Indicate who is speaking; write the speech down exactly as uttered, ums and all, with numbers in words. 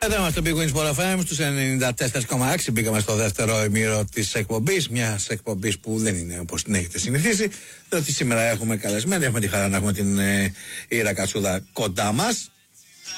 Speaker 1: Εδώ είμαστε στο Big Wins Sport εφ εμ στους ενενήντα τέσσερα κόμμα έξι. Μπήκαμε στο δεύτερο ημίρο της εκπομπής. Μια εκπομπής που δεν είναι όπως την έχετε συνηθίσει. Διότι σήμερα έχουμε καλεσμένη, έχουμε τη χαρά να έχουμε την ε, Ήρα Κατσούδα κοντά μας.